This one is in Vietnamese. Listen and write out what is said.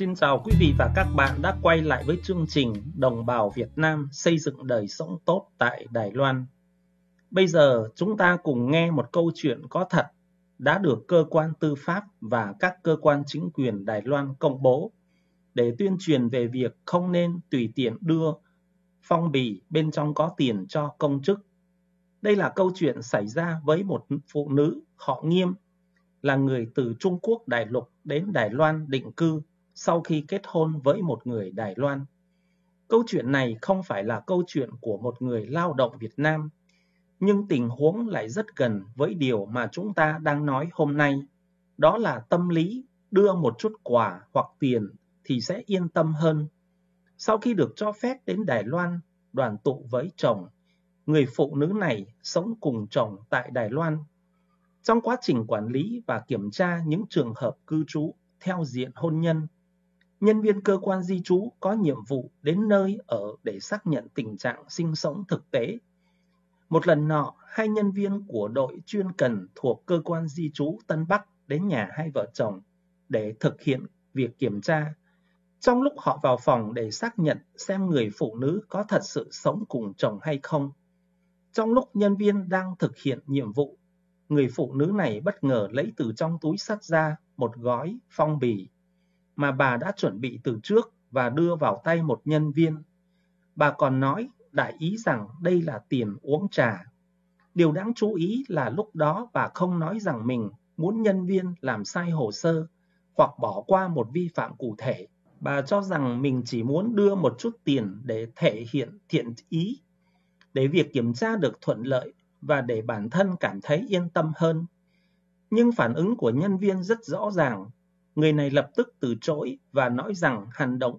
Xin chào quý vị và các bạn đã quay lại với chương trình Đồng bào Việt Nam xây dựng đời sống tốt tại Đài Loan. Bây giờ chúng ta cùng nghe một câu chuyện có thật đã được cơ quan tư pháp và các cơ quan chính quyền Đài Loan công bố để tuyên truyền về việc không nên tùy tiện đưa phong bì bên trong có tiền cho công chức. Đây là câu chuyện xảy ra với một phụ nữ họ Nghiêm, là người từ Trung Quốc đại lục đến Đài Loan định cư sau khi kết hôn với một người Đài Loan. Câu chuyện này không phải là câu chuyện của một người lao động Việt Nam, nhưng tình huống lại rất gần với điều mà chúng ta đang nói hôm nay. Đó là tâm lý đưa một chút quà hoặc tiền thì sẽ yên tâm hơn. Sau khi được cho phép đến Đài Loan đoàn tụ với chồng, người phụ nữ này sống cùng chồng tại Đài Loan. Trong quá trình quản lý và kiểm tra những trường hợp cư trú theo diện hôn nhân, nhân viên cơ quan di trú có nhiệm vụ đến nơi ở để xác nhận tình trạng sinh sống thực tế. Một lần nọ, hai nhân viên của đội chuyên cần thuộc cơ quan di trú Tân Bắc đến nhà hai vợ chồng để thực hiện việc kiểm tra. Trong lúc họ vào phòng để xác nhận xem người phụ nữ có thật sự sống cùng chồng hay không, trong lúc nhân viên đang thực hiện nhiệm vụ, người phụ nữ này bất ngờ lấy từ trong túi xách ra một gói phong bì mà bà đã chuẩn bị từ trước và đưa vào tay một nhân viên. Bà còn nói đại ý rằng đây là tiền uống trà. Điều đáng chú ý là lúc đó bà không nói rằng mình muốn nhân viên làm sai hồ sơ hoặc bỏ qua một vi phạm cụ thể. Bà cho rằng mình chỉ muốn đưa một chút tiền để thể hiện thiện ý, để việc kiểm tra được thuận lợi và để bản thân cảm thấy yên tâm hơn. Nhưng phản ứng của nhân viên rất rõ ràng. Người này lập tức từ chối và nói rằng hành động